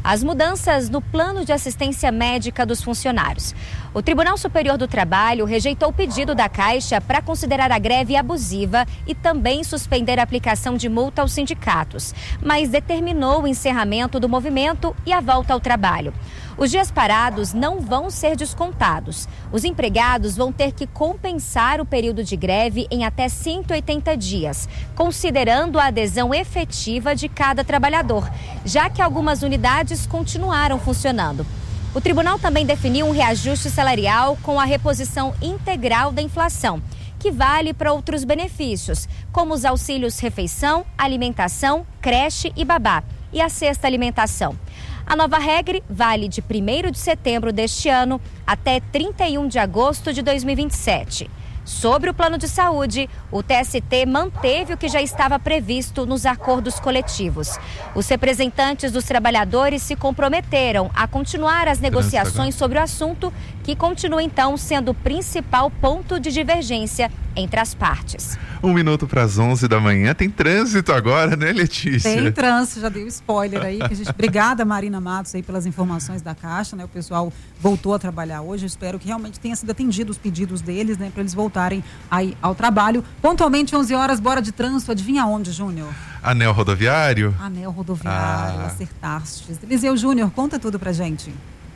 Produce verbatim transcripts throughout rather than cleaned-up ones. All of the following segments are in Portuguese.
as mudanças no plano de assistência médica dos funcionários. O Tribunal Superior do Trabalho rejeitou o pedido da Caixa para considerar a greve abusiva e também suspender a aplicação de multa aos sindicatos, mas determinou o encerramento do movimento e a volta ao trabalho. Os dias parados não vão ser descontados. Os empregados vão ter que compensar o período de greve em até cento e oitenta dias, considerando a adesão efetiva de cada trabalhador, já que algumas unidades continuaram funcionando. O tribunal também definiu um reajuste salarial com a reposição integral da inflação, que vale para outros benefícios, como os auxílios refeição, alimentação, creche e babá, e a cesta alimentação. A nova regra vale de primeiro de setembro deste ano até trinta e um de agosto de dois mil e vinte e sete. Sobre o plano de saúde, o T S T manteve o que já estava previsto nos acordos coletivos. Os representantes dos trabalhadores se comprometeram a continuar as negociações sobre o assunto, que continua então sendo o principal ponto de divergência entre as partes. Um minuto para as onze da manhã. Tem trânsito agora, né, Letícia? Tem trânsito, já dei o spoiler aí. Que a gente... Obrigada, Marina Matos, aí, pelas informações da Caixa, né? O pessoal voltou a trabalhar hoje. Eu espero que realmente tenha sido atendido os pedidos deles, né? Para eles voltarem aí ao trabalho. Pontualmente, onze horas, bora de trânsito. Adivinha onde, Júnior? Anel Rodoviário? Anel Rodoviário, ah. acertaste. Eliseu Júnior, conta tudo pra gente.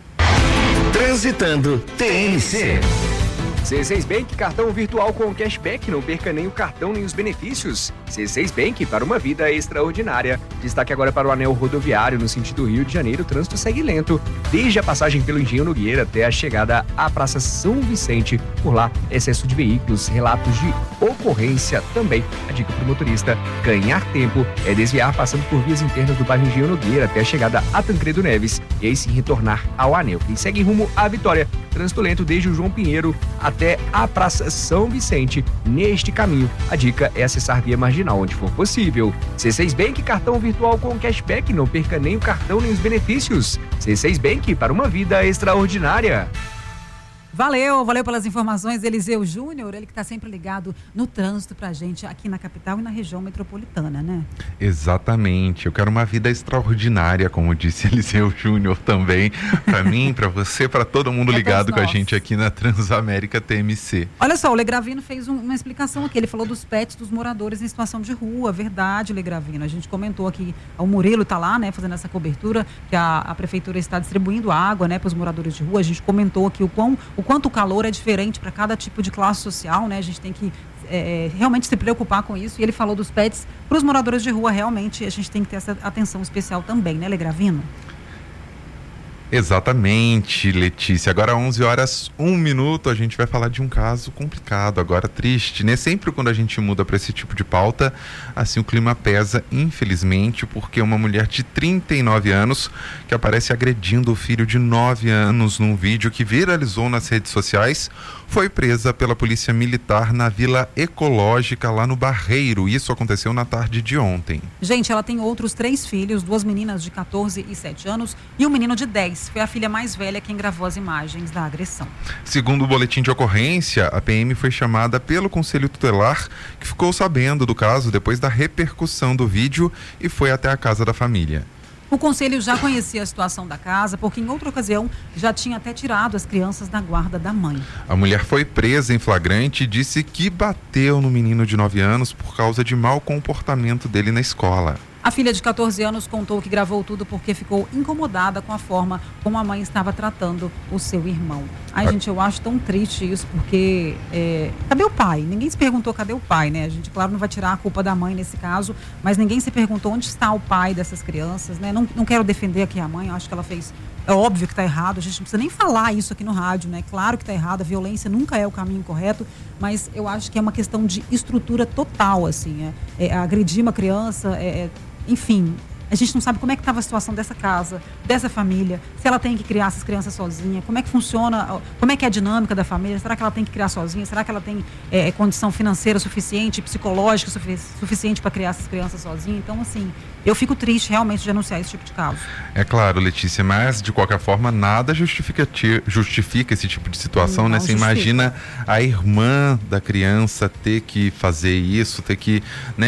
Transitando T N C. C seis Bank, cartão virtual com cashback, não perca nem o cartão nem os benefícios. C seis Bank, para uma vida extraordinária. Destaque agora para o anel rodoviário, no sentido Rio de Janeiro, o trânsito segue lento, desde a passagem pelo Engenho Nogueira até a chegada à Praça São Vicente. Por lá, excesso de veículos, relatos de ocorrência também. A dica para o motorista: ganhar tempo é desviar passando por vias internas do bairro Engenho Nogueira até a chegada a Tancredo Neves e aí sim retornar ao anel. E segue rumo à Vitória. Trânsito lento desde o João Pinheiro até a Praça São Vicente. Neste caminho, a dica é acessar via marginal onde for possível. C seis Bank, cartão virtual com cashback, não perca nem o cartão nem os benefícios. C seis Bank, para uma vida extraordinária. Valeu, valeu pelas informações, Eliseu Júnior, ele que está sempre ligado no trânsito pra gente aqui na capital e na região metropolitana, né? Exatamente, eu quero uma vida extraordinária, como disse Eliseu Júnior também, para mim, para você, para todo mundo ligado com a gente aqui na Transamérica T M C. Olha só, o Legravino fez um, uma explicação aqui, ele falou dos pets dos moradores em situação de rua, verdade, Legravino, a gente comentou aqui, o Murilo está lá, né, fazendo essa cobertura, que a, a prefeitura está distribuindo água, né, para os moradores de rua, a gente comentou aqui o quão o quanto o calor é diferente para cada tipo de classe social, né? A gente tem que é, realmente se preocupar com isso. E ele falou dos pets para os moradores de rua, realmente a gente tem que ter essa atenção especial também, né, Legravino? Exatamente, Letícia. Agora onze horas, um minuto, a gente vai falar de um caso complicado, agora triste, né? Sempre quando a gente muda para esse tipo de pauta, assim o clima pesa, infelizmente, porque uma mulher de trinta e nove anos que aparece agredindo o filho de nove anos num vídeo que viralizou nas redes sociais, foi presa pela polícia militar na Vila Ecológica, lá no Barreiro. Isso aconteceu na tarde de ontem. Gente, ela tem outros três filhos, duas meninas de quatorze e sete anos e um menino de dez. Foi a filha mais velha quem gravou as imagens da agressão. Segundo o boletim de ocorrência, a P M foi chamada pelo Conselho Tutelar, que ficou sabendo do caso depois da repercussão do vídeo e foi até a casa da família. O conselho já conhecia a situação da casa, porque em outra ocasião já tinha até tirado as crianças da guarda da mãe. A mulher foi presa em flagrante e disse que bateu no menino de nove anos por causa de mau comportamento dele na escola. A filha de quatorze anos contou que gravou tudo porque ficou incomodada com a forma como a mãe estava tratando o seu irmão. Ai, gente, eu acho tão triste isso, porque é, cadê o pai? Ninguém se perguntou cadê o pai, né? A gente, claro, não vai tirar a culpa da mãe nesse caso, mas ninguém se perguntou onde está o pai dessas crianças, né? Não, não quero defender aqui a mãe, eu acho que ela fez... É óbvio que está errado, a gente não precisa nem falar isso aqui no rádio, né? Claro que está errado, a violência nunca é o caminho correto, mas eu acho que é uma questão de estrutura total, assim. É, é agredir uma criança, é, é, enfim... A gente não sabe como é que estava a situação dessa casa, dessa família, se ela tem que criar essas crianças sozinha, como é que funciona, como é que é a dinâmica da família, será que ela tem que criar sozinha, será que ela tem é, condição financeira suficiente, psicológica sufici- suficiente para criar essas crianças sozinha? Então, assim, eu fico triste realmente de anunciar esse tipo de caso. É claro, Letícia, mas de qualquer forma nada justifica, justifica esse tipo de situação, não, né? Você justifica. Imagina a irmã da criança ter que fazer isso, ter que, né,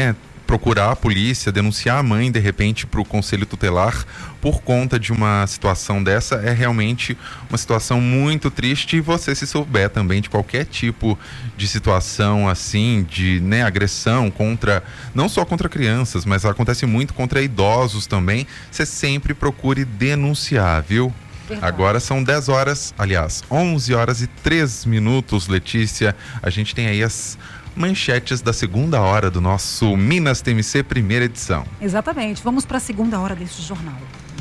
procurar a polícia, denunciar a mãe de repente para o conselho tutelar por conta de uma situação dessa é realmente uma situação muito triste. E você, se souber também de qualquer tipo de situação assim, de né, agressão contra, não só contra crianças, mas acontece muito contra idosos também, você sempre procure denunciar, viu? Verdade. Agora são dez horas, aliás, onze horas e três minutos, Letícia. A gente tem aí as manchetes da segunda hora do nosso Minas T M C primeira edição. Exatamente, vamos para a segunda hora deste jornal.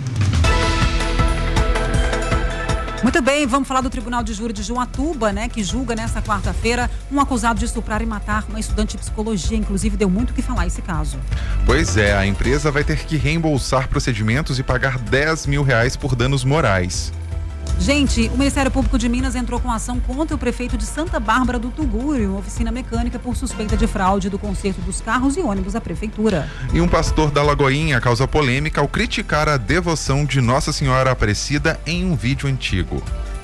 Muito bem, vamos falar do Tribunal de Júri de Joatuba, né, que julga nesta quarta-feira um acusado de estuprar e matar uma estudante de psicologia. Inclusive, deu muito o que falar esse caso. Pois é, a empresa vai ter que reembolsar procedimentos e pagar dez mil reais por danos morais. Gente, o Ministério Público de Minas entrou com ação contra o prefeito de Santa Bárbara do Tugurio, uma oficina mecânica, por suspeita de fraude do conserto dos carros e ônibus da prefeitura. E um pastor da Lagoinha causa polêmica ao criticar a devoção de Nossa Senhora Aparecida em um vídeo antigo.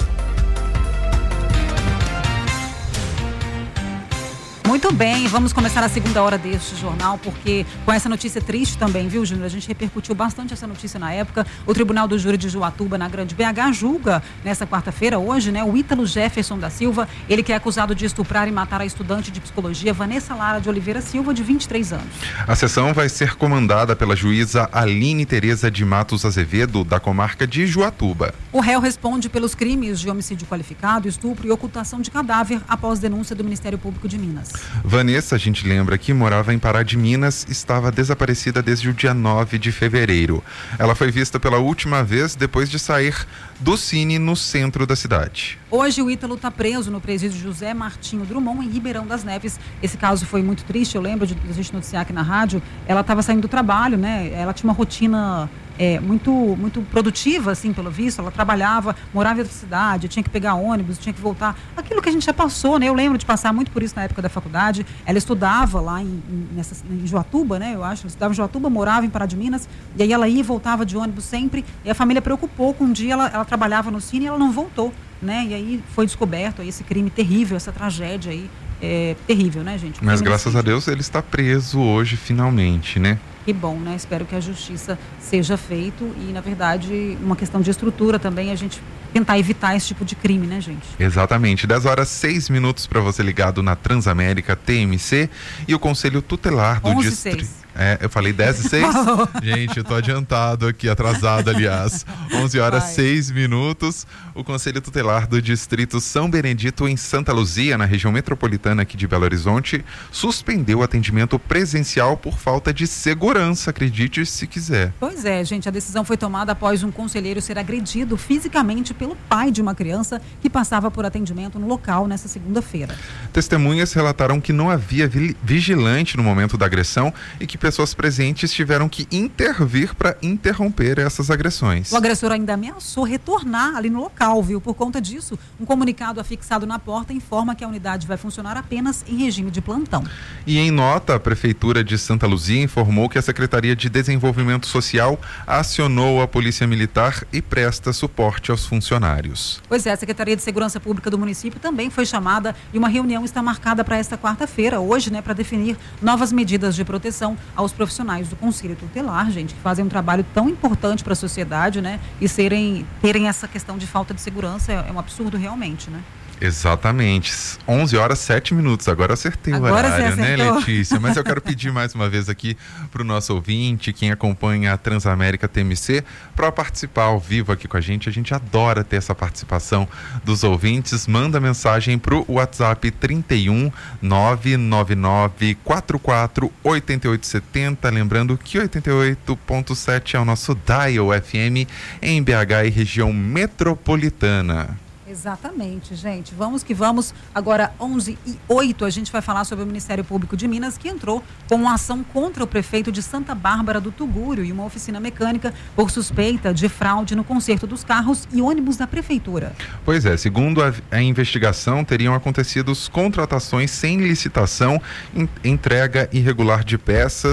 Muito bem, vamos começar a segunda hora deste jornal, porque com essa notícia triste também, viu, Júnior? A gente repercutiu bastante essa notícia na época. O Tribunal do Júri de Joatuba, na Grande B H, julga nessa quarta-feira, hoje, né, o Ítalo Jefferson da Silva, ele que é acusado de estuprar e matar a estudante de psicologia Vanessa Lara de Oliveira Silva, de vinte e três anos. A sessão vai ser comandada pela juíza Aline Tereza de Matos Azevedo, da comarca de Joatuba. O réu responde pelos crimes de homicídio qualificado, estupro e ocultação de cadáver após denúncia do Ministério Público de Minas. Vanessa, a gente lembra que morava em Pará de Minas, estava desaparecida desde o dia nove de fevereiro. Ela foi vista pela última vez depois de sair do Cine no centro da cidade. Hoje o Ítalo está preso no presídio José Martinho Drummond, em Ribeirão das Neves. Esse caso foi muito triste, eu lembro de a gente noticiar aqui na rádio. Ela estava saindo do trabalho, né? Ela tinha uma rotina é, muito, muito produtiva, assim, pelo visto. Ela trabalhava, morava em outra cidade, tinha que pegar ônibus, tinha que voltar. Aquilo que a gente já passou, né? Eu lembro de passar muito por isso na época da faculdade. Ela estudava lá em, em, nessa, em Joatuba, né? Eu acho. Ela estudava em Joatuba, morava em Pará de Minas. E aí ela ia e voltava de ônibus sempre. E a família preocupou com um dia ela, ela trabalhava no Cine e ela não voltou, né? E aí foi descoberto aí esse crime terrível, essa tragédia aí, é, terrível, né, gente? Mas graças a Deus ele está preso hoje, finalmente, né? Que bom, né? Espero que a justiça seja feita e, na verdade, uma questão de estrutura também, a gente tentar evitar esse tipo de crime, né, gente? Exatamente. dez horas, seis minutos para você ligado na Transamérica T M C e o Conselho Tutelar do Distrito. É, eu falei dez e seis? Gente, eu tô adiantado aqui, atrasado, aliás. onze horas, seis minutos. O Conselho Tutelar do Distrito São Benedito, em Santa Luzia, na região metropolitana aqui de Belo Horizonte, suspendeu o atendimento presencial por falta de segurança, acredite se quiser. Pois é, gente, a decisão foi tomada após um conselheiro ser agredido fisicamente pelo pai de uma criança que passava por atendimento no local nessa segunda-feira. Testemunhas relataram que não havia vigilante no momento da agressão e que pessoas presentes tiveram que intervir para interromper essas agressões. O agressor ainda ameaçou retornar ali no local, viu? Por conta disso, um comunicado afixado na porta informa que a unidade vai funcionar apenas em regime de plantão. E em nota, a Prefeitura de Santa Luzia informou que a Secretaria de Desenvolvimento Social acionou a Polícia Militar e presta suporte aos funcionários. Pois é, a Secretaria de Segurança Pública do município também foi chamada e uma reunião está marcada para esta quarta-feira, hoje, né, para definir novas medidas de proteção aos profissionais do Conselho Tutelar, gente, que fazem um trabalho tão importante para a sociedade, né? E serem, terem essa questão de falta de segurança é, é um absurdo realmente, né? Exatamente. onze horas, sete minutos. Agora acertei Agora o horário, né, Letícia? Mas eu quero pedir mais uma vez aqui para o nosso ouvinte, quem acompanha a Transamérica T M C, para participar ao vivo aqui com a gente. A gente adora ter essa participação dos ouvintes. Manda mensagem para o WhatsApp trinta e um, nove nove nove, quatro quatro, oito oito sete zero. Lembrando que oitenta e oito ponto sete é o nosso Dial F M em B H e região metropolitana. Exatamente, gente. Vamos que vamos. Agora, onze e oito, a gente vai falar sobre o Ministério Público de Minas, que entrou com uma ação contra o prefeito de Santa Bárbara do Tugurio e uma oficina mecânica por suspeita de fraude no conserto dos carros e ônibus da prefeitura. Pois é, segundo a, a investigação, teriam acontecido contratações sem licitação, in, entrega irregular de peças,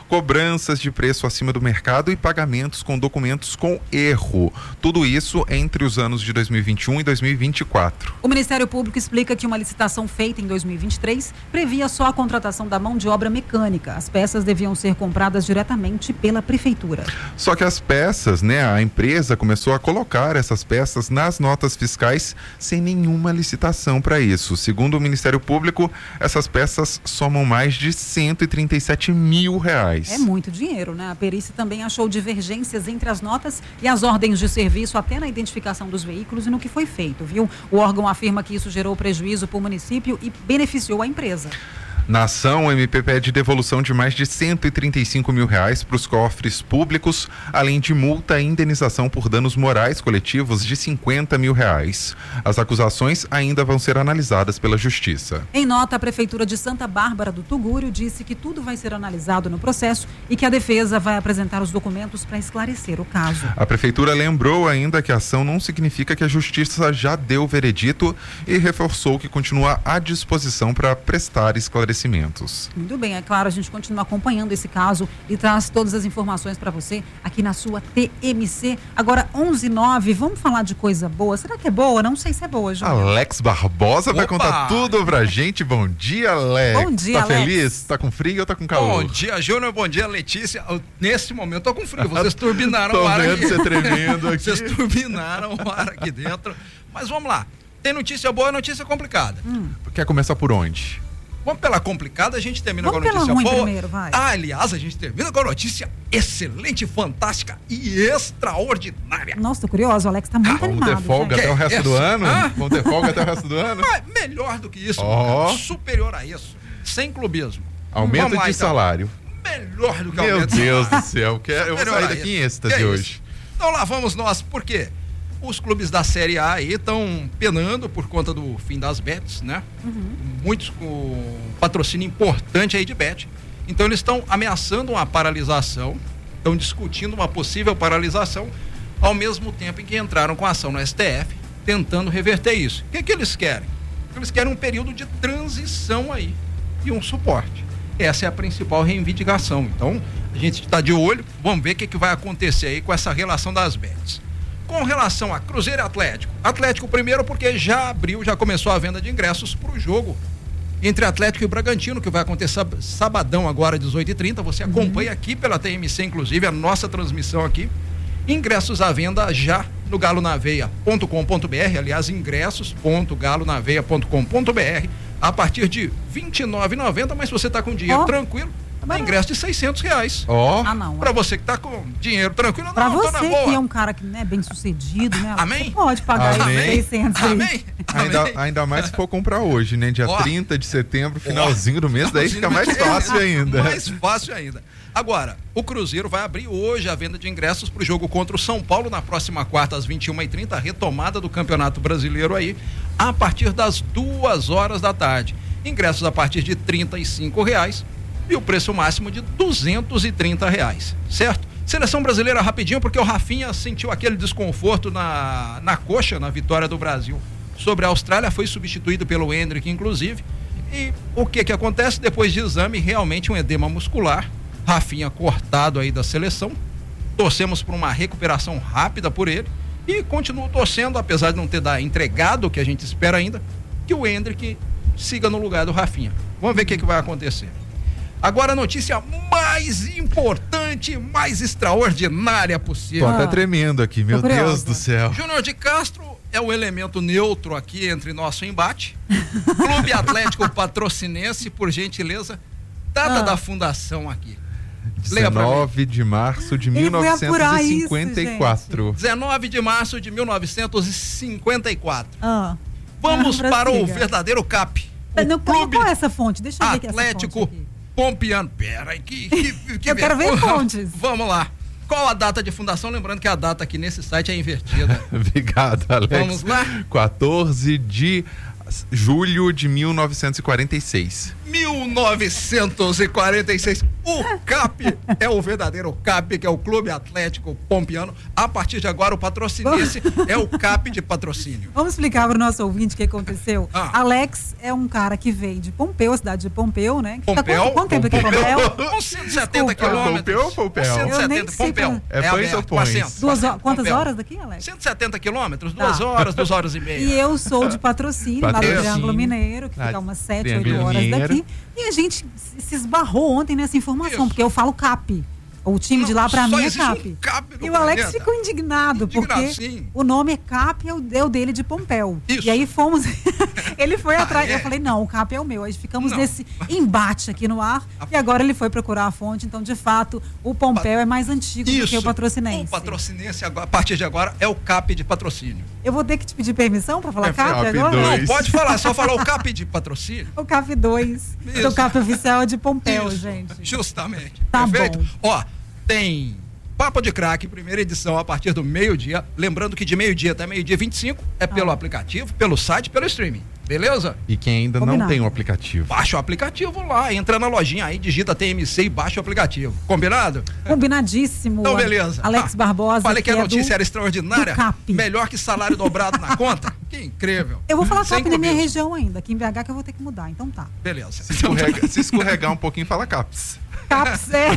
cobranças de preço acima do mercado e pagamentos com documentos com erro. Tudo isso entre os anos de dois mil e vinte e um e dois mil e vinte e quatro. O Ministério Público explica que uma licitação feita em dois mil e vinte e três previa só a contratação da mão de obra mecânica. As peças deviam ser compradas diretamente pela Prefeitura. Só que as peças, né, a empresa começou a colocar essas peças nas notas fiscais sem nenhuma licitação para isso. Segundo o Ministério Público, essas peças somam mais de cento e trinta e sete mil reais. É muito dinheiro, né? A perícia também achou divergências entre as notas e as ordens de serviço até na identificação dos veículos e no que foi feito, viu? O órgão afirma que isso gerou prejuízo para o município e beneficiou a empresa. Na ação, o M P pede devolução de mais de cento e trinta e cinco mil reais para os cofres públicos, além de multa e indenização por danos morais coletivos de cinquenta mil reais. As acusações ainda vão ser analisadas pela Justiça. Em nota, a Prefeitura de Santa Bárbara do Tugúrio disse que tudo vai ser analisado no processo e que a defesa vai apresentar os documentos para esclarecer o caso. A Prefeitura lembrou ainda que a ação não significa que a Justiça já deu o veredito e reforçou que continua à disposição para prestar esclarecimentos. Muito bem, é claro, a gente continua acompanhando esse caso e traz todas as informações para você aqui na sua T M C. Agora, onze e nove, vamos falar de coisa boa. Será que é boa? Não sei se é boa, Júnior. Alex Barbosa Opa! vai contar tudo pra gente. Bom dia, Alex. Bom dia, tá Alex. feliz? Tá com frio ou tá com calor? Bom dia, Júnior. Bom dia, Letícia. Eu, nesse momento eu tô com frio. Vocês turbinaram Tô o ar vendo aqui. você tremendo aqui. Vocês turbinaram o ar aqui dentro. Mas vamos lá. Tem notícia boa e notícia complicada. Hum. Quer começar por onde? Vamos pela complicada, a gente termina Vamos com a notícia pela ruim boa. primeiro, vai. Ah, aliás, a gente termina com a notícia excelente, fantástica e extraordinária. Nossa, tô curioso, o Alex tá muito Vamos animado. ter folga gente. até o Que resto do essa? ano? Hã? Vamos ter folga até o resto do ano? Ah, melhor do que isso, Ó. superior a isso, sem clubismo. Aumento Vamos lá, de então. salário. Melhor do que Meu aumento de Deus salário. do céu. Quero, eu vou Superior sair a daqui em isso. êxtase Que é hoje. isso? Então lá vamos nós, por quê? Os clubes da Série A aí estão penando por conta do fim das bets, né? Uhum. Muitos com patrocínio importante aí de bet. Então eles estão ameaçando uma paralisação, estão discutindo uma possível paralisação, ao mesmo tempo em que entraram com ação no S T F, tentando reverter isso. O que que eles querem? Eles querem um período de transição aí e um suporte. Essa é a principal reivindicação. Então, a gente está de olho, vamos ver o que que vai acontecer aí com essa relação das bets. Com relação a Cruzeiro e Atlético, Atlético primeiro porque já abriu, já começou a venda de ingressos para o jogo entre Atlético e Bragantino, que vai acontecer sabadão agora, dezoito e trinta, você Uhum. acompanha aqui pela T M C, inclusive, a nossa transmissão aqui, ingressos à venda já no galo na veia ponto com ponto b r, aliás, ingressos ponto galo na veia ponto com ponto b r, a partir de vinte e nove reais e noventa centavos, mas se você está com dinheiro Oh. tranquilo, Tá ingresso de seiscentos reais. Ó, Ah, não. Para você que está com dinheiro tranquilo, Pra não, tá na você boa. que é um cara que é bem sucedido, né? Alex? Amém? Você pode pagar Amém. esses seiscentos aí. Amém? ainda, Amém? ainda mais se for comprar hoje, né? Dia Ó. trinta de setembro, finalzinho do mês, daí fica mais fácil ainda. Mais fácil ainda. Agora, o Cruzeiro vai abrir hoje a venda de ingressos para o jogo contra o São Paulo na próxima quarta às vinte e uma e trinta, a retomada do Campeonato Brasileiro aí, a partir das duas horas da tarde. Ingressos a partir de trinta e cinco reais e o preço máximo de duzentos e trinta reais, certo? Seleção brasileira rapidinho, porque o Rafinha sentiu aquele desconforto na, na coxa, na vitória do Brasil sobre a Austrália, foi substituído pelo Endrick, inclusive. E o que que acontece? Depois de exame, realmente um edema muscular, Rafinha cortado aí da seleção. Torcemos por uma recuperação rápida por ele e continuo torcendo, apesar de não ter dado, entregado o que a gente espera ainda, que o Endrick siga no lugar do Rafinha. Vamos ver o que que vai acontecer. Agora a notícia mais importante, mais extraordinária possível. Tô até Ah. tremendo aqui, meu Tô curiosa. Deus do céu. Júnior de Castro é o elemento neutro aqui entre nosso embate. Clube Atlético Patrocinense, por gentileza, data Ah. da fundação aqui. Leia pra mim. dezenove de março de Ele mil foi apurar novecentos e isso, cinquenta e quatro. dezenove de março de mil novecentos e cinquenta e quatro. Ah. Vamos Ah, para o prossiga. verdadeiro C A P. O Não, Clube qual é essa fonte? Deixa eu ver aqui essa Atlético fonte aqui. Pompiano. Pera aí, que, que, que Eu quero ver vergonha. fontes. Vamos lá. Qual a data de fundação? Lembrando que a data aqui nesse site é invertida. Obrigado, Alex. Vamos lá? quatorze de julho de mil novecentos e quarenta e seis. mil novecentos e quarenta e seis. O C A P é o verdadeiro C A P, que é o Clube Atlético Pompiano. A partir de agora, o patrocinense é o C A P de patrocínio. Vamos explicar para o nosso ouvinte o que aconteceu. Ah. Alex é um cara que vem de Pompeu, a cidade de Pompeu, né? Pompeu? Quanto, quanto tempo aqui em Pompeu? Uns cento e setenta quilômetros. Pompeu ou Pompeu? cento e setenta, Pompeu. É Pões ou Pões? Duas horas, quantas Pompeu. horas daqui, Alex? cento e setenta quilômetros, duas tá. horas, duas horas e meia. E eu sou de patrocínio, lá do Triângulo Mineiro, que fica umas sete, oito horas daqui. E a gente se esbarrou ontem nessa informação, Isso. porque eu falo C A P. O time não, de lá pra mim é C A P. Um C A P e o Alex planeta. ficou indignado, indignado porque sim. o nome é C A P, é o, é o dele de Pompeu. Isso. E aí fomos. Ele foi ah, atrás. É? Eu falei, não, o C A P é o meu. Aí ficamos não. nesse embate aqui no ar. A... E agora ele foi procurar a fonte. Então, de fato, o Pompeu é mais antigo Isso. do que o patrocinense. O patrocinense, agora, a partir de agora, é o C A P de patrocínio. Eu vou ter que te pedir permissão pra falar é, C A P agora? dois. Não, pode falar, só falar o C A P de patrocínio. O C A P dois. O C A P oficial é de Pompeu, Isso. gente. Justamente. Tá Perfeito? bom. Ó. Tem Papo de Craque, primeira edição a partir do meio-dia. Lembrando que de meio-dia até meio-dia vinte e cinco é pelo ah. aplicativo, pelo site, pelo streaming. Beleza? E quem ainda Combinado. não tem o aplicativo? Baixa o aplicativo lá, entra na lojinha aí, digita T M C e baixa o aplicativo. Combinado? Combinadíssimo. Então, beleza. Alex ah, Barbosa. Falei que, que a notícia é do, era extraordinária. Melhor que salário dobrado na conta. Que incrível. Eu vou falar C A P na minha região ainda, aqui em B H, que eu vou ter que mudar. Então tá. Beleza. Se escorregar, se escorregar um pouquinho, fala CAPS. CAPS, é.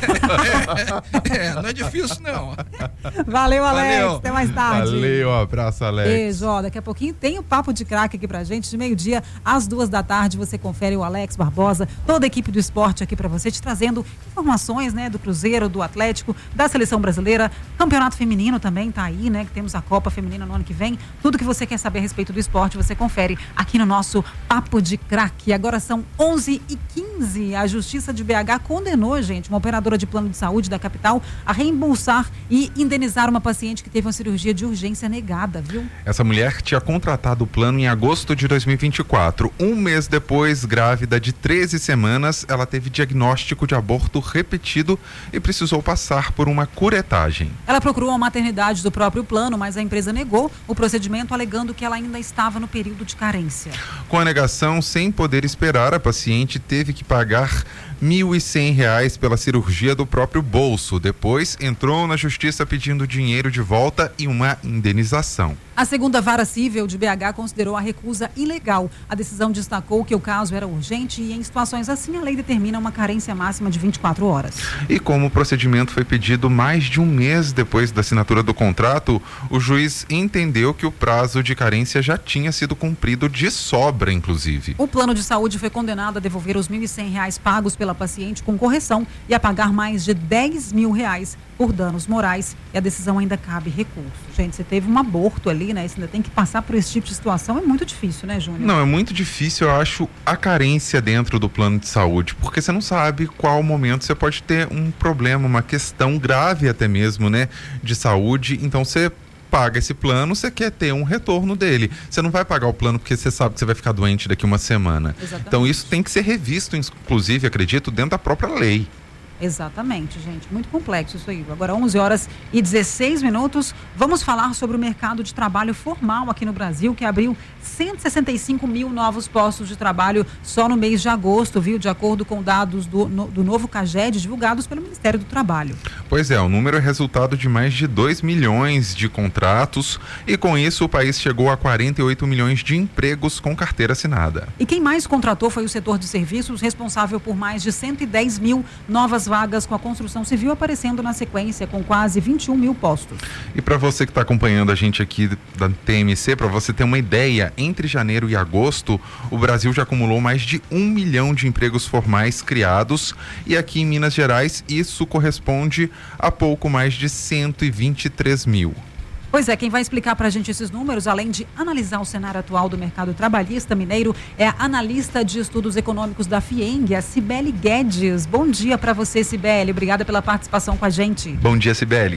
é. É, não é difícil, não. Valeu, Alex. Valeu. Até mais tarde. Valeu, um abraço, Alex. Beijo, ó, daqui a pouquinho tem o Papo de Craque aqui pra gente, de meio-dia às duas da tarde. Você confere o Alex Barbosa, toda a equipe do esporte aqui pra você, te trazendo informações, né, do Cruzeiro, do Atlético, da Seleção Brasileira. Campeonato Feminino também tá aí, né, que temos a Copa Feminina no ano que vem. Tudo que você quer saber a respeito do esporte, você confere aqui no nosso Papo de Craque. Agora são onze e quinze. A Justiça de B H condenou, gente, uma operadora de plano de saúde da capital a reembolsar e indenizar uma paciente que teve uma cirurgia de urgência negada, viu? Essa mulher tinha contratado o plano em agosto de dois mil e vinte e quatro. Um mês depois, grávida de treze semanas, ela teve diagnóstico de aborto repetido e precisou passar por uma curetagem. Ela procurou a maternidade do próprio plano, mas a empresa negou o procedimento, alegando que ela ainda estava no período de carência. Com a negação, sem poder esperar, a paciente teve que pagar mil e cem reais pela cirurgia do próprio bolso. Depois entrou na justiça pedindo dinheiro de volta e uma indenização. A segunda vara civil de B H considerou a recusa ilegal. A decisão destacou que o caso era urgente e em situações assim a lei determina uma carência máxima de vinte e quatro horas. E como o procedimento foi pedido mais de um mês depois da assinatura do contrato, o juiz entendeu que o prazo de carência já tinha sido cumprido de sobra, inclusive. O plano de saúde foi condenado a devolver os mil e cem reais pagos pela paciente com correção e a pagar mais de dez mil reais por danos morais, e a decisão ainda cabe recurso. Gente, você teve um aborto ali, né? Você ainda tem que passar por esse tipo de situação, é muito difícil, né, Júnior? Não, é muito difícil, eu acho, a carência dentro do plano de saúde, porque você não sabe qual momento você pode ter um problema, uma questão grave até mesmo, né, de saúde, então você paga esse plano, você quer ter um retorno dele. Você não vai pagar o plano porque você sabe que você vai ficar doente daqui uma semana. Exatamente. Então isso tem que ser revisto, inclusive, acredito, dentro da própria lei. Exatamente, gente. Muito complexo isso aí. Agora, onze horas e dezesseis minutos. Vamos falar sobre o mercado de trabalho formal aqui no Brasil, que abriu cento e sessenta e cinco mil novos postos de trabalho só no mês de agosto, viu? De acordo com dados do, no, do novo CAGED, divulgados pelo Ministério do Trabalho. Pois é, o número é resultado de mais de dois milhões de contratos e, com isso, o país chegou a quarenta e oito milhões de empregos com carteira assinada. E quem mais contratou foi o setor de serviços, responsável por mais de cento e dez mil novas vagas, com a construção civil aparecendo na sequência com quase vinte e um mil postos. E para você que está acompanhando a gente aqui da T M C, para você ter uma ideia, entre janeiro e agosto, o Brasil já acumulou mais de um milhão de empregos formais criados, e aqui em Minas Gerais isso corresponde a pouco mais de cento e vinte e três mil. Pois é, quem vai explicar para a gente esses números, além de analisar o cenário atual do mercado trabalhista mineiro, é a analista de estudos econômicos da FIENG, a Cibele Guedes. Bom dia para você, Cibele. Obrigada pela participação com a gente. Bom dia, Cibele.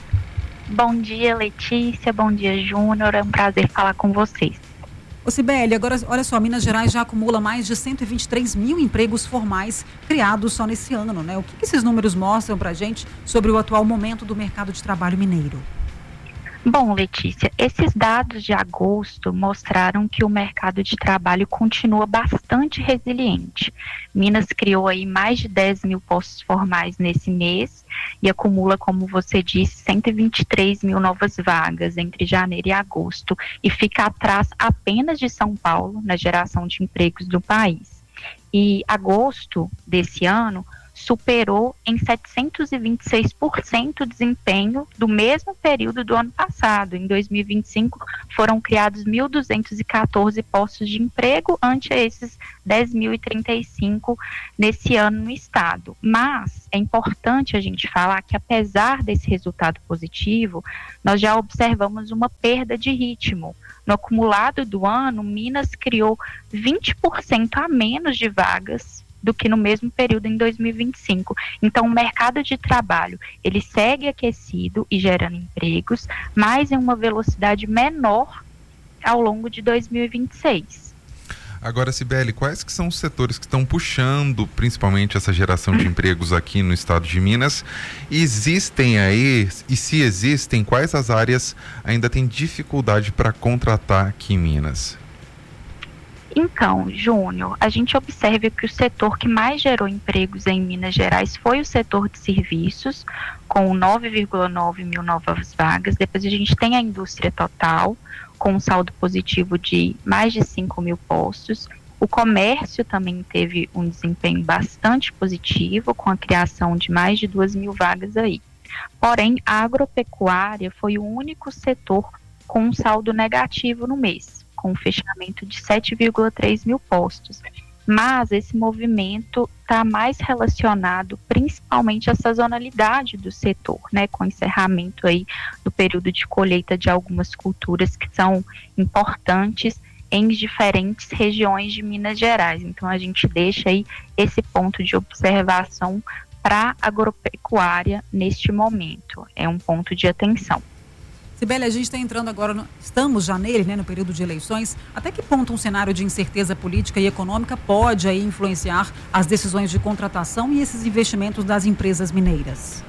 Bom dia, Letícia. Bom dia, Júnior. É um prazer falar com vocês. Ô, Cibele, agora, olha só, Minas Gerais já acumula mais de cento e vinte e três mil empregos formais criados só nesse ano, né? O que, que esses números mostram para a gente sobre o atual momento do mercado de trabalho mineiro? Bom, Letícia, esses dados de agosto mostraram que o mercado de trabalho continua bastante resiliente. Minas criou aí mais de dez mil postos formais nesse mês e acumula, como você disse, cento e vinte e três mil novas vagas entre janeiro e agosto e fica atrás apenas de São Paulo na geração de empregos do país. E agosto desse ano superou em setecentos e vinte e seis por cento o desempenho do mesmo período do ano passado. Em dois mil e vinte e cinco, foram criados mil duzentos e quatorze postos de emprego, ante esses dez mil e trinta e cinco nesse ano no estado. Mas é importante a gente falar que, apesar desse resultado positivo, nós já observamos uma perda de ritmo. No acumulado do ano, Minas criou vinte por cento a menos de vagas do que no mesmo período em dois mil e vinte e cinco. Então, o mercado de trabalho, ele segue aquecido e gerando empregos, mas em uma velocidade menor ao longo de dois mil e vinte e seis. Agora, Cibele, quais que são os setores que estão puxando principalmente essa geração de empregos aqui no estado de Minas? Existem aí, e se existem, quais as áreas ainda têm dificuldade para contratar aqui em Minas? Então, Júnior, a gente observa que o setor que mais gerou empregos em Minas Gerais foi o setor de serviços, com nove vírgula nove mil novas vagas. Depois a gente tem a indústria total, com um saldo positivo de mais de cinco mil postos. O comércio também teve um desempenho bastante positivo, com a criação de mais de duas mil vagas aí. Porém, a agropecuária foi o único setor com um saldo negativo no mês, com um fechamento de sete vírgula três mil postos. Mas esse movimento está mais relacionado principalmente à sazonalidade do setor, né, com o encerramento aí do período de colheita de algumas culturas que são importantes em diferentes regiões de Minas Gerais. Então a gente deixa aí esse ponto de observação para a agropecuária neste momento. É um ponto de atenção. Cibele, a gente está entrando agora, no, estamos já nele, né, no período de eleições. Até que ponto um cenário de incerteza política e econômica pode aí influenciar as decisões de contratação e esses investimentos das empresas mineiras?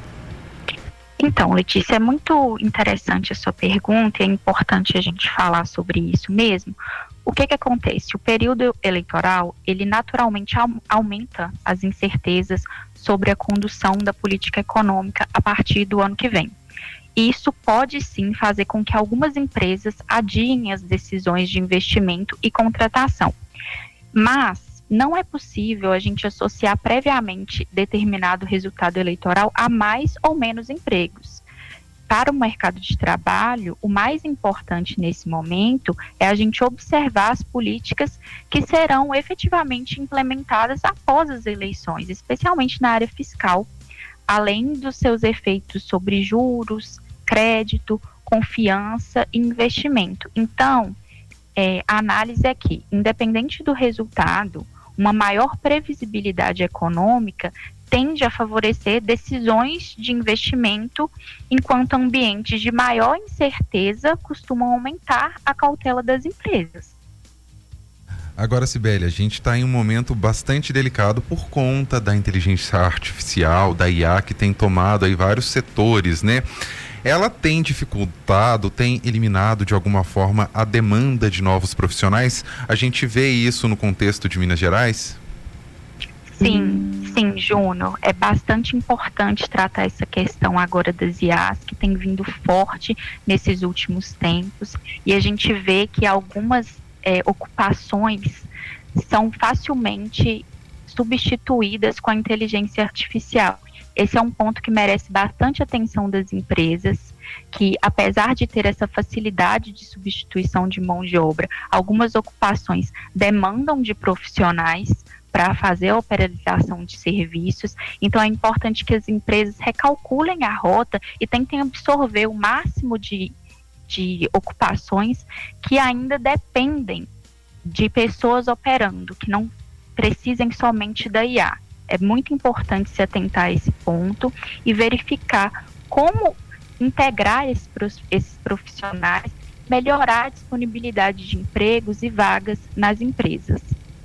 Então, Letícia, é muito interessante a sua pergunta e é importante a gente falar sobre isso mesmo. O que que acontece? O período eleitoral, ele naturalmente aumenta as incertezas sobre a condução da política econômica a partir do ano que vem. Isso pode sim fazer com que algumas empresas adiem as decisões de investimento e contratação. Mas não é possível a gente associar previamente determinado resultado eleitoral a mais ou menos empregos. Para o mercado de trabalho, o mais importante nesse momento é a gente observar as políticas que serão efetivamente implementadas após as eleições, especialmente na área fiscal, além dos seus efeitos sobre juros, crédito, confiança e investimento. Então, é, a análise é que, independente do resultado, uma maior previsibilidade econômica tende a favorecer decisões de investimento, enquanto ambientes de maior incerteza costumam aumentar a cautela das empresas. Agora, Cibele, a gente está em um momento bastante delicado por conta da inteligência artificial, da I A, que tem tomado aí vários setores, né? Ela tem dificultado, tem eliminado de alguma forma a demanda de novos profissionais? A gente vê isso no contexto de Minas Gerais? Sim, sim, Júnior. É bastante importante tratar essa questão agora das I As, que tem vindo forte nesses últimos tempos. E a gente vê que algumas É, ocupações são facilmente substituídas com a inteligência artificial. Esse é um ponto que merece bastante atenção das empresas, que apesar de ter essa facilidade de substituição de mão de obra, algumas ocupações demandam de profissionais para fazer a operação de serviços. Então é importante que as empresas recalculem a rota e tentem absorver o máximo de de ocupações que ainda dependem de pessoas operando, que não precisem somente da I A. É muito importante se atentar a esse ponto e verificar como integrar esses profissionais, melhorar a disponibilidade de empregos e vagas nas empresas.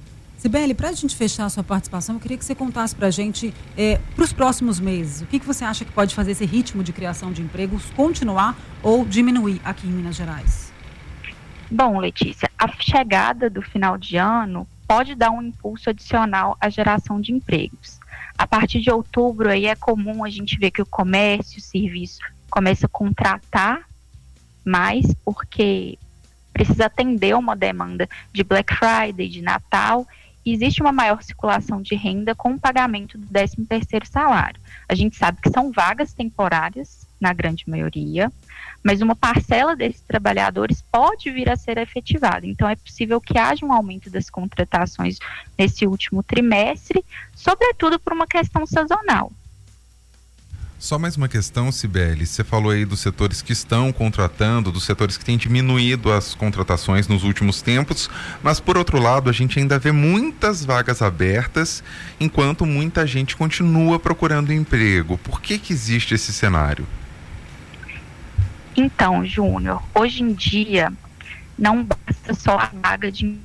Sibeli, para a gente fechar a sua participação, eu queria que você contasse para a gente, é, para os próximos meses, o que, que você acha que pode fazer esse ritmo de criação de empregos continuar ou diminuir aqui em Minas Gerais? Bom, Letícia, a chegada do final de ano pode dar um impulso adicional à geração de empregos. A partir de outubro, aí é comum a gente ver que o comércio, o serviço, começa a contratar mais, porque precisa atender uma demanda de Black Friday, de Natal, e existe uma maior circulação de renda com o pagamento do décimo terceiro salário. A gente sabe que são vagas temporárias, na grande maioria, mas uma parcela desses trabalhadores pode vir a ser efetivada. Então, é possível que haja um aumento das contratações nesse último trimestre, sobretudo por uma questão sazonal. Só mais uma questão, Sibeli, você falou aí dos setores que estão contratando, dos setores que têm diminuído as contratações nos últimos tempos, mas por outro lado a gente ainda vê muitas vagas abertas, enquanto muita gente continua procurando emprego. Por que que existe esse cenário? Então, Júnior, hoje em dia não basta só a vaga de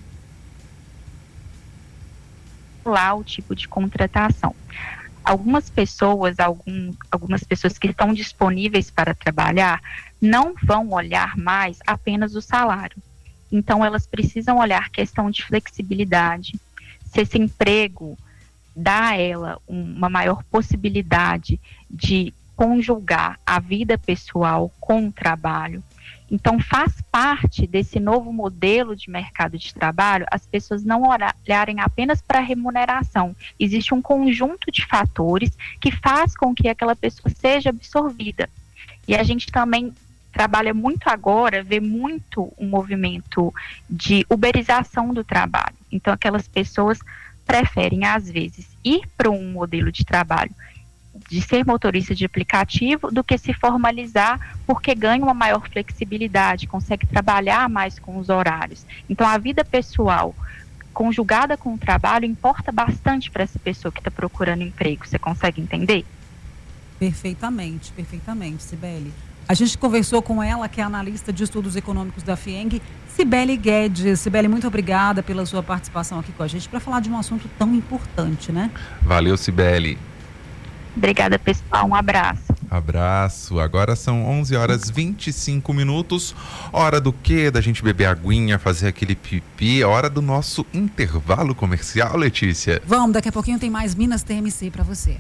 lá o tipo de contratação. Algumas pessoas, algum, algumas pessoas que estão disponíveis para trabalhar não vão olhar mais apenas o salário. Então, elas precisam olhar a questão de flexibilidade, se esse emprego dá a ela uma maior possibilidade de conjugar a vida pessoal com o trabalho. Então, faz parte desse novo modelo de mercado de trabalho as pessoas não olharem apenas para a remuneração. Existe um conjunto de fatores que faz com que aquela pessoa seja absorvida. E a gente também trabalha muito agora, vê muito um movimento de uberização do trabalho. Então, aquelas pessoas preferem, às vezes, ir para um modelo de trabalho de ser motorista de aplicativo do que se formalizar, porque ganha uma maior flexibilidade, consegue trabalhar mais com os horários. Então, a vida pessoal conjugada com o trabalho importa bastante para essa pessoa que está procurando emprego. Você consegue entender? Perfeitamente, perfeitamente, Sibeli. A gente conversou com ela, que é analista de estudos econômicos da FIENG, Sibeli Guedes. Sibeli, muito obrigada pela sua participação aqui com a gente para falar de um assunto tão importante, né? Valeu, Sibeli. Obrigada, pessoal. Um abraço. Abraço. Agora são onze horas e vinte e cinco minutos. Hora do quê? Da gente beber aguinha, fazer aquele pipi. Hora do nosso intervalo comercial, Letícia. Vamos, daqui a pouquinho tem mais Minas T M C para você.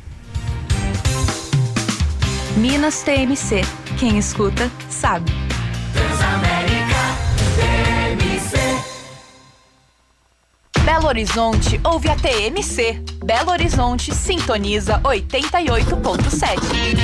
Minas T M C. Quem escuta, sabe. Transamérica T M C. Belo Horizonte ouve a T M C. Belo Horizonte sintoniza oitenta e oito ponto sete.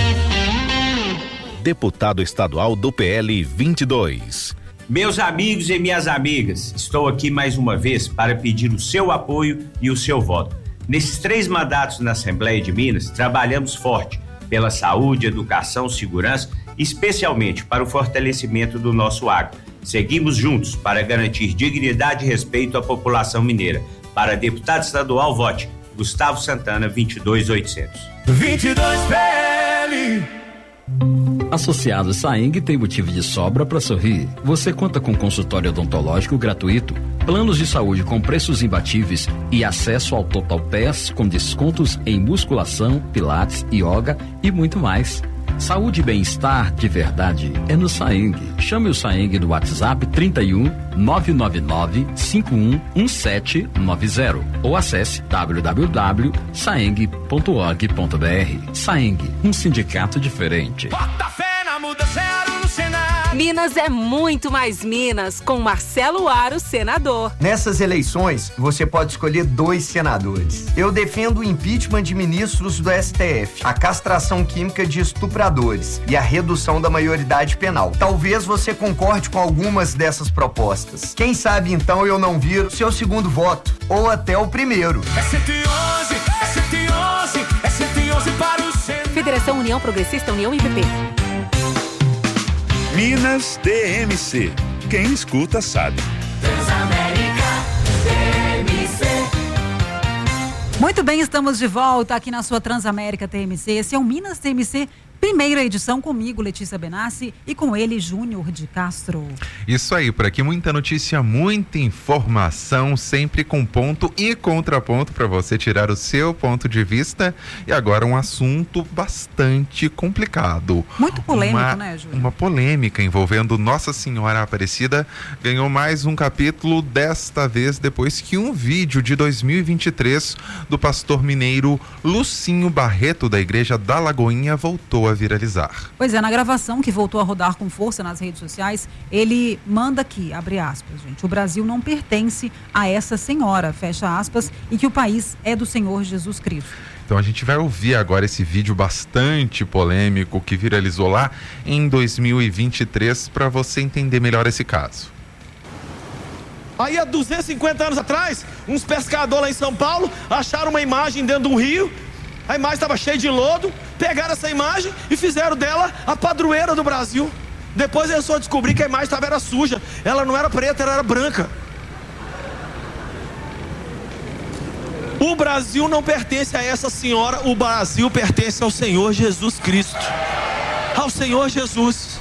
Deputado estadual do P L vinte e dois. Meus amigos e minhas amigas, estou aqui mais uma vez para pedir o seu apoio e o seu voto. Nesses três mandatos na Assembleia de Minas, trabalhamos forte pela saúde, educação, segurança, especialmente para o fortalecimento do nosso agro. Seguimos juntos para garantir dignidade e respeito à população mineira. Para deputado estadual, vote Gustavo Santana, vinte e dois mil e oitocentos. vinte e dois P L. Associado Saeng tem motivo de sobra para sorrir. Você conta com consultório odontológico gratuito, planos de saúde com preços imbatíveis e acesso ao Total Pass com descontos em musculação, pilates, yoga e muito mais. Saúde e bem-estar de verdade é no Saeng. Chame o Saeng no WhatsApp trinta e um, nove nove nove, cinco um um sete nove zero ou acesse w w w ponto saeng ponto org ponto b r. Saeng, um sindicato diferente. Bota fé na mudança no Senado. Minas é muito mais Minas com Marcelo Aro, senador. Nessas eleições, você pode escolher dois senadores. Eu defendo o impeachment de ministros do S T F, a castração química de estupradores e a redução da maioridade penal. Talvez você concorde com algumas dessas propostas. Quem sabe então eu não viro seu segundo voto, ou até o primeiro. É cento e onze, é cento e onze, é cento e onze para o Senado. Federação União Progressista, União I P P. Minas T M C. Quem escuta sabe. Transamérica T M C. Muito bem, estamos de volta aqui na sua Transamérica T M C. Esse é o Minas T M C primeira edição comigo, Letícia Benassi, e com ele, Júnior de Castro. Isso aí, por aqui muita notícia, muita informação, sempre com ponto e contraponto para você tirar o seu ponto de vista. E agora um assunto bastante complicado. Muito polêmico, uma, né, Júnior? Uma polêmica envolvendo Nossa Senhora Aparecida ganhou mais um capítulo, desta vez depois que um vídeo de dois mil e vinte e três do pastor mineiro Lucinho Barreto, da Igreja da Lagoinha, voltou a viralizar. Pois é, na gravação que voltou a rodar com força nas redes sociais, ele manda aqui, abre aspas, gente, o Brasil não pertence a essa senhora, fecha aspas, e que o país é do Senhor Jesus Cristo. Então a gente vai ouvir agora esse vídeo bastante polêmico que viralizou lá em dois mil e vinte e três para você entender melhor esse caso. Aí há duzentos e cinquenta anos atrás, uns pescadores lá em São Paulo acharam uma imagem dentro de um rio. A imagem estava cheia de lodo, pegaram essa imagem e fizeram dela a padroeira do Brasil. Depois eles só descobriram que a imagem estava era suja. Ela não era preta, ela era branca. O Brasil não pertence a essa senhora, o Brasil pertence ao Senhor Jesus Cristo. Ao Senhor Jesus.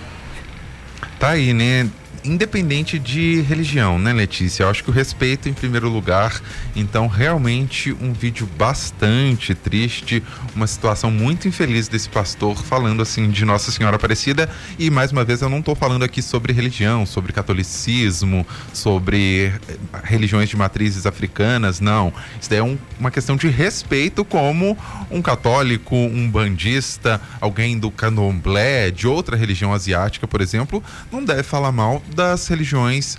Tá aí, né? Independente de religião, né, Letícia? Eu acho que o respeito em primeiro lugar. Então, realmente um vídeo bastante triste, uma situação muito infeliz desse pastor falando assim de Nossa Senhora Aparecida. E mais uma vez eu não estou falando aqui sobre religião, sobre catolicismo, sobre religiões de matrizes africanas, não. Isso daí é um, uma questão de respeito, como um católico, um bandista, alguém do candomblé, de outra religião asiática, por exemplo, não deve falar mal das religiões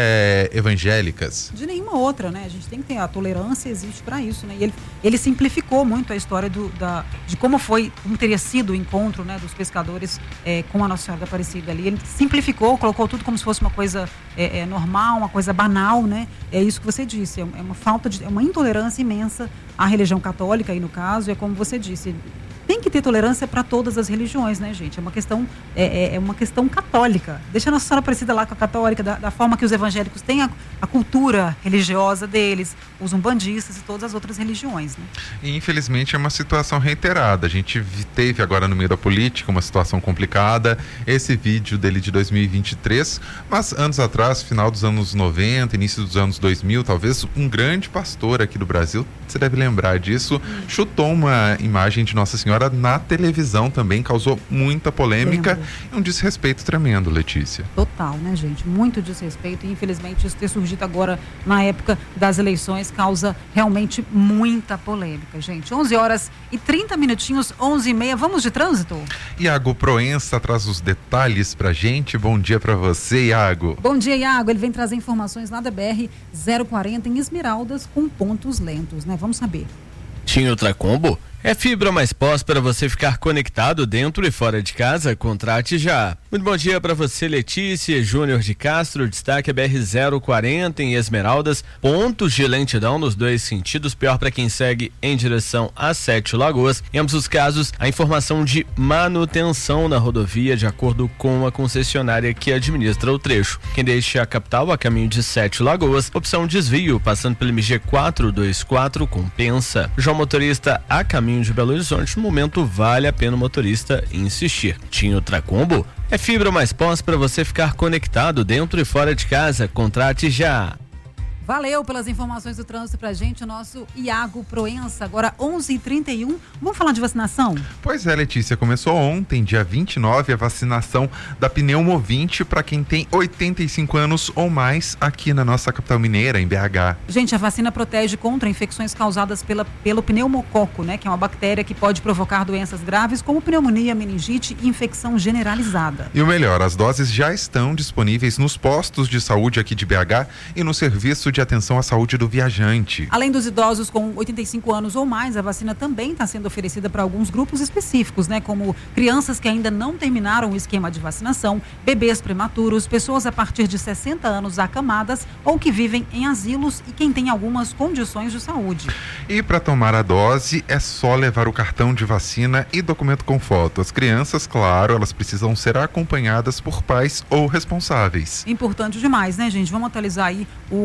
é, evangélicas. De nenhuma outra, né? A gente tem que ter, a tolerância existe para isso, né? E ele, ele simplificou muito a história do, da, de como foi, como teria sido o encontro, né, dos pescadores é, com a Nossa Senhora da Aparecida ali. Ele simplificou, colocou tudo como se fosse uma coisa é, é, normal, uma coisa banal, né? É isso que você disse, é uma falta de, é uma intolerância imensa à religião católica, aí no caso, é como você disse. Tem que ter tolerância para todas as religiões, né, gente? É uma questão, é, é uma questão católica. Deixa a Nossa Senhora Aparecida lá com a católica, da, da forma que os evangélicos têm a, a cultura religiosa deles, os umbandistas e todas as outras religiões, né? E infelizmente é uma situação reiterada. A gente teve agora no meio da política uma situação complicada. Esse vídeo dele de dois mil e vinte e três, mas anos atrás, final dos anos noventa, início dos anos dois mil, talvez um grande pastor aqui do Brasil, você deve lembrar disso, hum. chutou uma imagem de Nossa Senhora na televisão também, causou muita polêmica. Lembro. E um desrespeito tremendo, Letícia. Total, né, gente? Muito desrespeito, e infelizmente isso ter surgido agora na época das eleições causa realmente muita polêmica, gente. onze horas e trinta minutinhos, onze e meia, vamos de trânsito? Iago Proença traz os detalhes pra gente. Bom dia pra você, Iago. Bom dia, Iago. Ele vem trazer informações lá da B R zero quarenta em Esmeraldas com pontos lentos, né? Vamos saber. Tinha outra combo? É fibra mais pós para você ficar conectado dentro e fora de casa? Contrate já. Muito bom dia para você, Letícia. Júnior de Castro, destaque a B R zero quarenta em Esmeraldas, pontos de lentidão nos dois sentidos, pior para quem segue em direção a Sete Lagoas. Em ambos os casos, a informação de manutenção na rodovia, de acordo com a concessionária que administra o trecho. Quem deixa a capital a caminho de Sete Lagoas, opção desvio, passando pelo M G quatrocentos e vinte e quatro, compensa. Já o motorista a caminho de Belo Horizonte, no momento vale a pena o motorista insistir. Tinha outra combo? É fibra mais pós para você ficar conectado dentro e fora de casa. Contrate já. Valeu pelas informações do trânsito pra gente, o nosso Iago Proença. Agora onze e trinta e um, vamos falar de vacinação? Pois é, Letícia, começou ontem, dia vinte e nove, a vacinação da Pneumovinte para quem tem oitenta e cinco anos ou mais aqui na nossa capital mineira, em B H. Gente, a vacina protege contra infecções causadas pela, pelo pneumococo, né? Que é uma bactéria que pode provocar doenças graves como pneumonia, meningite e infecção generalizada. E o melhor, as doses já estão disponíveis nos postos de saúde aqui de B H e no serviço de atenção à saúde do viajante. Além dos idosos com oitenta e cinco anos ou mais, a vacina também está sendo oferecida para alguns grupos específicos, né? Como crianças que ainda não terminaram o esquema de vacinação, bebês prematuros, pessoas a partir de sessenta anos acamadas ou que vivem em asilos e quem tem algumas condições de saúde. E para tomar a dose é só levar o cartão de vacina e documento com foto. As crianças, claro, elas precisam ser acompanhadas por pais ou responsáveis. Importante demais, né, gente? Vamos atualizar aí o, o caderninho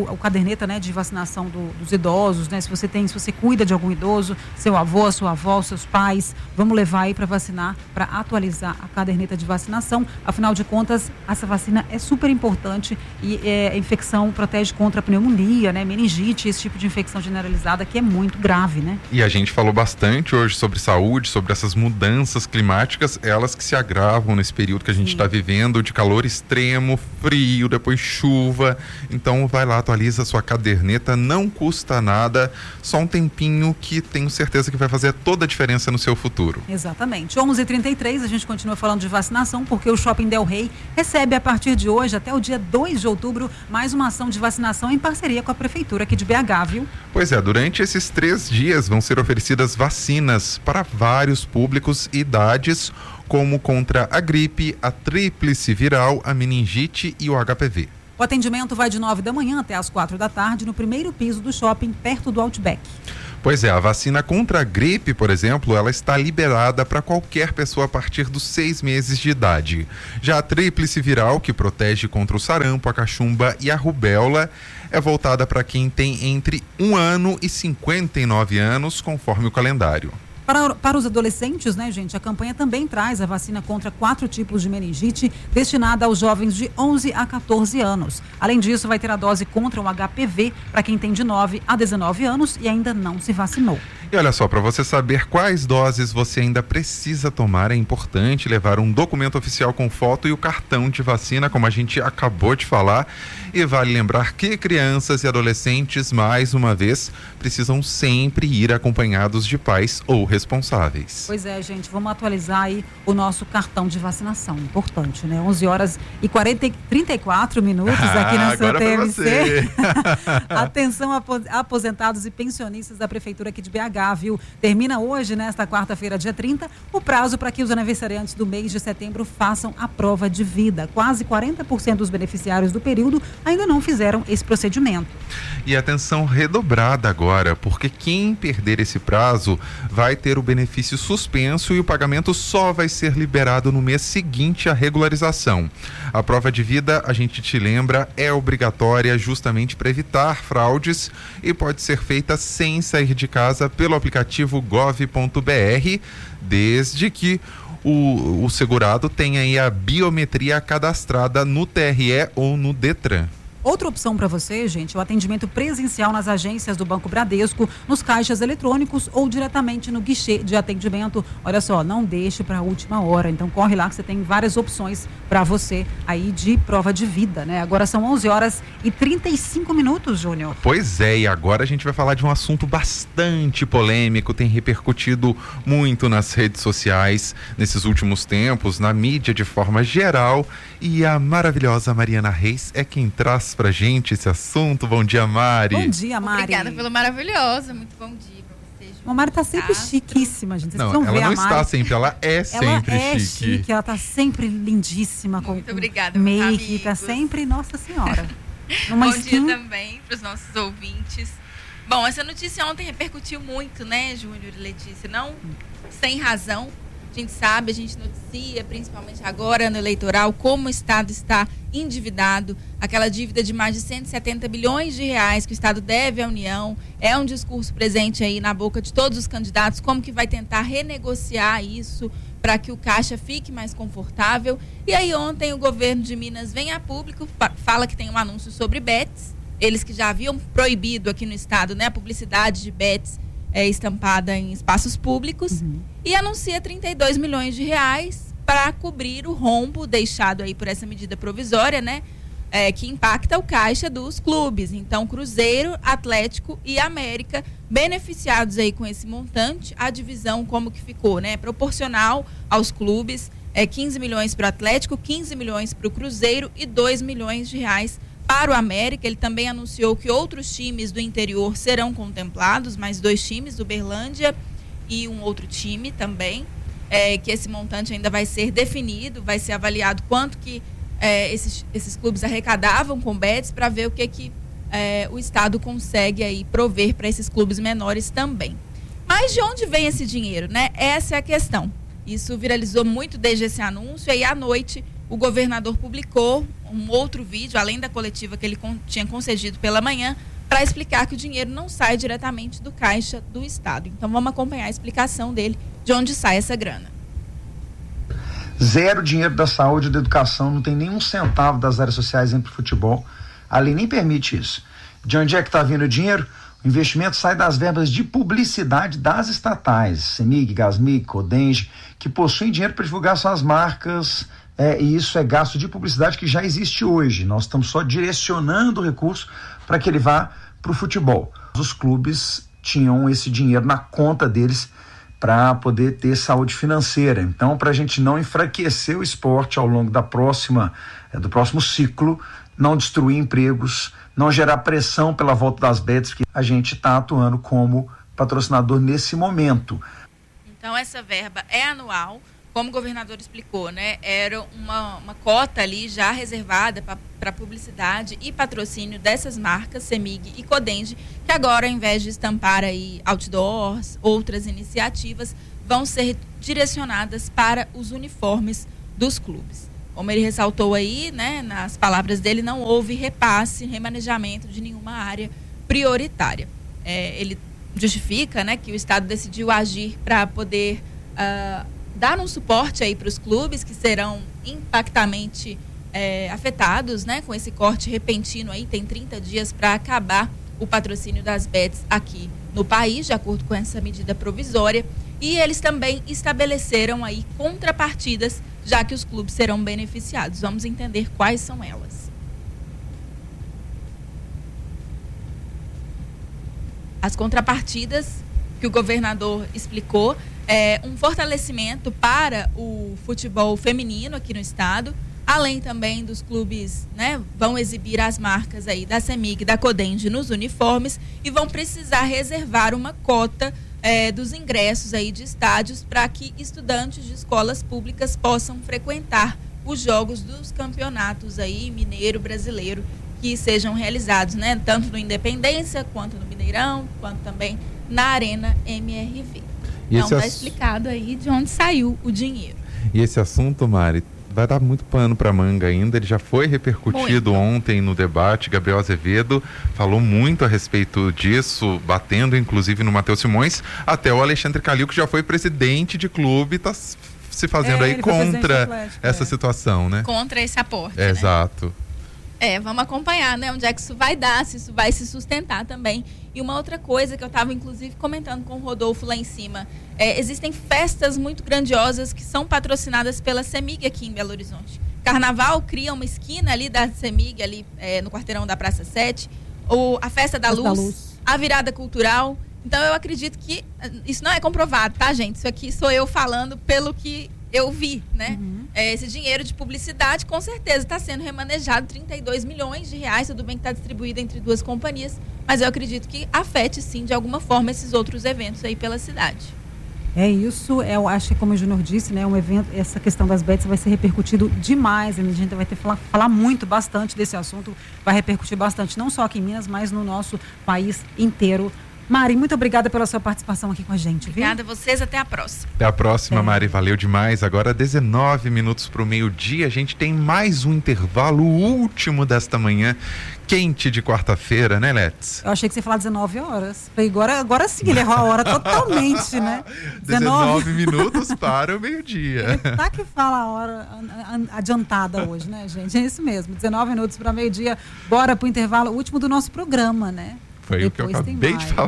caderneta, né, de vacinação do, dos idosos, né? Se você tem, se você cuida de algum idoso, seu avô, sua avó, seus pais, vamos levar aí para vacinar, para atualizar a caderneta de vacinação. Afinal de contas, essa vacina é super importante e é, a infecção protege contra a pneumonia, né, meningite, esse tipo de infecção generalizada que é muito grave, né? E a gente falou bastante hoje sobre saúde, sobre essas mudanças climáticas, elas que se agravam nesse período que a gente está vivendo, de calor extremo, frio, depois chuva. Então vai lá, atualiza a sua caderneta, não custa nada, só um tempinho que tenho certeza que vai fazer toda a diferença no seu futuro. Exatamente. onze e trinta e três, a gente continua falando de vacinação, porque o Shopping Del Rey recebe a partir de hoje, até o dia dois de outubro, mais uma ação de vacinação em parceria com a Prefeitura aqui de B H, viu? Pois é, durante esses três dias vão ser oferecidas vacinas para vários públicos e idades, como contra a gripe, a tríplice viral, a meningite e o H P V. O atendimento vai de nove da manhã até as quatro da tarde no primeiro piso do shopping, perto do Outback. Pois é, a vacina contra a gripe, por exemplo, ela está liberada para qualquer pessoa a partir dos seis meses de idade. Já a tríplice viral, que protege contra o sarampo, a cachumba e a rubéola, é voltada para quem tem entre um ano e cinquenta e nove anos, conforme o calendário. Para, para os adolescentes, né, gente, a campanha também traz a vacina contra quatro tipos de meningite destinada aos jovens de onze a quatorze anos. Além disso, vai ter a dose contra o H P V para quem tem de nove a dezenove anos e ainda não se vacinou. E olha só, para você saber quais doses você ainda precisa tomar, é importante levar um documento oficial com foto e o cartão de vacina, como a gente acabou de falar. E vale lembrar que crianças e adolescentes, mais uma vez, precisam sempre ir acompanhados de pais ou responsáveis. Pois é, gente, vamos atualizar aí o nosso cartão de vacinação, importante, né? onze horas e quarenta, trinta e quatro minutos aqui na sua T M C. Atenção, aposentados e pensionistas da Prefeitura aqui de B H, viu? Termina hoje, nesta quarta-feira, dia trinta, o prazo para que os aniversariantes do mês de setembro façam a prova de vida. Quase quarenta por cento dos beneficiários do período ainda não fizeram esse procedimento. E atenção redobrada agora, porque quem perder esse prazo vai ter o benefício suspenso e o pagamento só vai ser liberado no mês seguinte à regularização. A prova de vida, a gente te lembra, é obrigatória justamente para evitar fraudes e pode ser feita sem sair de casa pelo aplicativo gov ponto br, desde que o, o segurado tenha aí a biometria cadastrada no T R E ou no Detran. Outra opção para você, gente, é o atendimento presencial nas agências do Banco Bradesco, nos caixas eletrônicos ou diretamente no guichê de atendimento. Olha só, não deixe para a última hora. Então corre lá que você tem várias opções para você aí de prova de vida, né? Agora são onze horas e trinta e cinco minutos, Júnior. Pois é, e agora a gente vai falar de um assunto bastante polêmico, tem repercutido muito nas redes sociais nesses últimos tempos, na mídia de forma geral, e a maravilhosa Mariana Reis é quem traz pra gente esse assunto. Bom dia, Mari. Bom dia, Mari. Obrigada pelo maravilhoso, muito bom dia pra vocês. A Mari tá sempre chiquíssima, gente. Vocês não, ela ver não a Mari. Está sempre, ela é sempre ela é chique. chique. Ela tá sempre lindíssima. Muito com obrigada, make, tá sempre, nossa senhora. Bom skin... dia também pros nossos ouvintes. Bom, essa notícia ontem repercutiu muito, né, Júnior e Letícia? Não sem razão. A gente sabe, a gente noticia, principalmente agora no eleitoral, como o Estado está endividado. Aquela dívida de mais de cento e setenta bilhões de reais que o Estado deve à União. É um discurso presente aí na boca de todos os candidatos, como que vai tentar renegociar isso para que o caixa fique mais confortável. E aí ontem o governo de Minas vem a público, fala que tem um anúncio sobre bets. Eles que já haviam proibido aqui no Estado, né, a publicidade de bets é, estampada em espaços públicos. Uhum. E anuncia trinta e dois milhões de reais para cobrir o rombo deixado aí por essa medida provisória, né? É, que impacta o caixa dos clubes. Então, Cruzeiro, Atlético e América beneficiados aí com esse montante. A divisão como que ficou, né? Proporcional aos clubes, é quinze milhões para o Atlético, quinze milhões para o Cruzeiro e dois milhões de reais para o América. Ele também anunciou que outros times do interior serão contemplados, mais dois times, do Berlândia e um outro time também, é, que esse montante ainda vai ser definido, vai ser avaliado quanto que é, esses, esses clubes arrecadavam com bets para ver o que, que é, o Estado consegue aí prover para esses clubes menores também. Mas de onde vem esse dinheiro, né? Essa é a questão. Isso viralizou muito desde esse anúncio, e aí à noite o governador publicou um outro vídeo, além da coletiva que ele con- tinha concedido pela manhã, para explicar que o dinheiro não sai diretamente do caixa do Estado. Então vamos acompanhar a explicação dele de onde sai essa grana. Zero dinheiro da saúde e da educação, não tem nenhum centavo das áreas sociais indo para o futebol. A lei nem permite isso. De onde é que está vindo o dinheiro? O investimento sai das verbas de publicidade das estatais, CEMIG, GASMIG, CODENGE, que possuem dinheiro para divulgar suas marcas, é, e isso é gasto de publicidade que já existe hoje. Nós estamos só direcionando o recurso para que ele vá para o futebol. Os clubes tinham esse dinheiro na conta deles para poder ter saúde financeira. Então, para a gente não enfraquecer o esporte ao longo da próxima, é, do próximo ciclo, não destruir empregos, não gerar pressão pela volta das bets, que a gente está atuando como patrocinador nesse momento. Então essa verba é anual, como o governador explicou, né? Era uma, uma cota ali já reservada para publicidade e patrocínio dessas marcas, CEMIG e CODENGE, que agora, ao invés de estampar aí outdoors, outras iniciativas, vão ser direcionadas para os uniformes dos clubes. Como ele ressaltou aí, né, nas palavras dele, não houve repasse, remanejamento de nenhuma área prioritária. É, ele justifica, né, que o Estado decidiu agir para poder uh, dar um suporte aí para os clubes que serão impactamente é, afetados, né, com esse corte repentino aí. Tem trinta dias para acabar o patrocínio das bets aqui no país, de acordo com essa medida provisória. E eles também estabeleceram aí contrapartidas, já que os clubes serão beneficiados. Vamos entender quais são elas. As contrapartidas que o governador explicou é um fortalecimento para o futebol feminino aqui no estado, além também dos clubes, né, vão exibir as marcas aí da CEMIG e da CODENGE nos uniformes e vão precisar reservar uma cota É, dos ingressos aí de estádios para que estudantes de escolas públicas possam frequentar os jogos dos campeonatos aí mineiro, brasileiro, que sejam realizados, né, tanto no Independência, quanto no Mineirão, quanto também na Arena M R V. E então está ass... explicado aí de onde saiu o dinheiro. E esse assunto, Mari, vai dar muito pano para manga ainda. Ele já foi repercutido muito ontem no debate. Gabriel Azevedo falou muito a respeito disso, batendo inclusive no Matheus Simões. Até o Alexandre Calil, que já foi presidente de clube, está se fazendo é, aí contra Atlético, essa é. situação, né? Contra esse aporte, é, né? Exato. É, vamos acompanhar, né? Onde é que isso vai dar, se isso vai se sustentar também. E uma outra coisa que eu estava, inclusive, comentando com o Rodolfo lá em cima. É, existem festas muito grandiosas que são patrocinadas pela CEMIG aqui em Belo Horizonte. Carnaval cria uma esquina ali da CEMIG, ali é, no quarteirão da Praça sete. Ou a Festa da Luz, da Luz, a Virada Cultural. Então, eu acredito que... Isso não é comprovado, tá, gente? Isso aqui sou eu falando pelo que eu vi, né? Uhum. É, esse dinheiro de publicidade, com certeza, está sendo remanejado, trinta e dois milhões de reais, tudo bem que está distribuído entre duas companhias, mas eu acredito que afete, sim, de alguma forma, esses outros eventos aí pela cidade. É isso, eu acho que, como o Júnior disse, né, um evento, essa questão das bets vai ser repercutido demais, a gente vai ter que falar, falar muito, bastante desse assunto, vai repercutir bastante, não só aqui em Minas, mas no nosso país inteiro. Mari, muito obrigada pela sua participação aqui com a gente. Obrigada viu? a vocês, até a próxima. Até a próxima, é. Mari, valeu demais. Agora dezenove minutos para o meio-dia, a gente tem mais um intervalo, o último desta manhã, quente de quarta-feira, né, Let's? Eu achei que você ia falar dezenove horas. Agora, agora sim, ele errou a hora totalmente, né? dezenove minutos para o meio-dia. Tá que fala a hora adiantada hoje, né, gente? É isso mesmo, dezenove minutos para meio-dia. Bora pro intervalo, último do nosso programa, né? Foi Depois o que eu acabei de falar.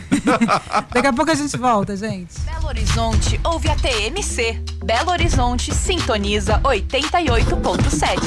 Daqui a pouco a gente volta, gente. Belo Horizonte ouve a T M C. Belo Horizonte sintoniza oitenta e oito ponto sete.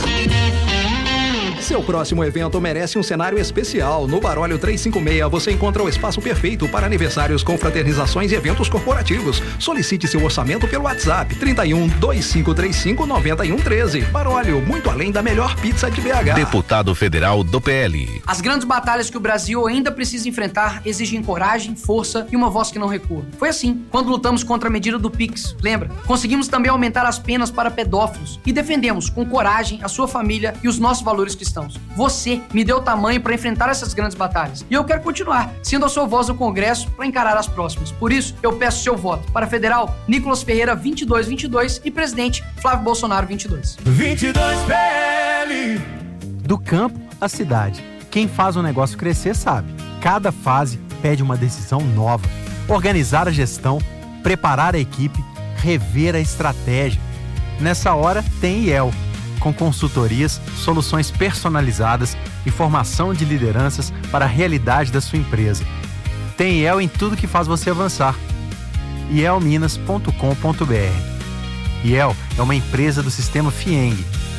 Seu próximo evento merece um cenário especial. No Barólio trezentos e cinquenta e seis você encontra o espaço perfeito para aniversários, confraternizações e eventos corporativos. Solicite seu orçamento pelo WhatsApp trinta e um, dois cinco três cinco, nove um um três. Barólio, muito além da melhor pizza de B H. Deputado Federal do P L. As grandes batalhas que o Brasil ainda precisa enfrentar exigem coragem, força e uma voz que não recua. Foi assim quando lutamos contra a medida do Pix, lembra? Conseguimos também aumentar as penas para pedófilos e defendemos com coragem a sua família e os nossos valores cristãos. Você me deu tamanho para enfrentar essas grandes batalhas e eu quero continuar sendo a sua voz no Congresso para encarar as próximas. Por isso, eu peço seu voto para Federal Nicolas Ferreira vinte e dois vinte e dois e Presidente Flávio Bolsonaro vinte e dois. vinte e dois P L. Do campo à cidade. Quem faz um negócio crescer sabe. Cada fase pede uma decisão nova. Organizar a gestão, preparar a equipe, rever a estratégia. Nessa hora tem I E L, com consultorias, soluções personalizadas e formação de lideranças para a realidade da sua empresa. Tem I E L em tudo que faz você avançar. i e l minas ponto com ponto b r. I E L é uma empresa do sistema Fieng,